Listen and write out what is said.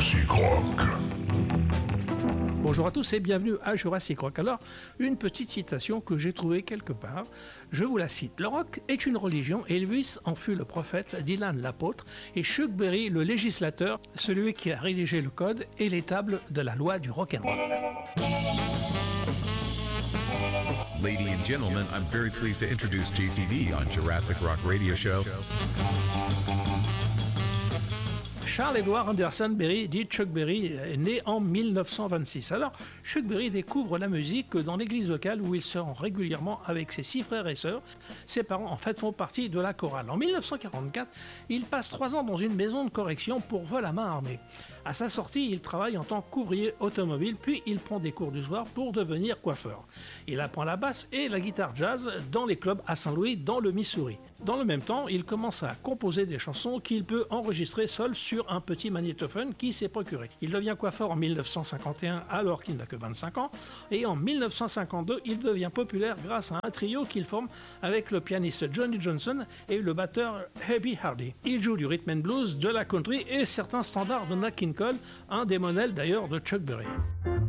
Jurassic Rock. Bonjour à tous et bienvenue à Jurassic Rock. Alors, une petite citation que j'ai trouvée quelque part, je vous la cite. Le rock est une religion, Elvis en fut le prophète, Dylan l'apôtre, et Chuck Berry le législateur, celui qui a rédigé le code et les tables de la loi du rock'n'roll. Ladies and gentlemen, I'm very pleased to introduce JCD on Jurassic Rock Radio Show. Charles Edward Anderson Berry, dit Chuck Berry, est né en 1926. Alors, Chuck Berry découvre la musique dans l'église locale où il se rend régulièrement avec ses 6 frères et sœurs. Ses parents, en fait, font partie de la chorale. En 1944, il passe 3 ans dans une maison de correction pour vol à main armée. À sa sortie, il travaille en tant qu'ouvrier automobile, puis il prend des cours du soir pour devenir coiffeur. Il apprend la basse et la guitare jazz dans les clubs à Saint-Louis, dans le Missouri. Dans le même temps, il commence à composer des chansons qu'il peut enregistrer seul sur un petit magnétophone qui s'est procuré. Il devient coiffeur en 1951 alors qu'il n'a que 25 ans et en 1952 il devient populaire grâce à un trio qu'il forme avec le pianiste Johnny Johnson et le batteur Herbie Hardy. Il joue du rhythm and blues, de la country et certains standards de Nat King Cole, un des modèles d'ailleurs de Chuck Berry.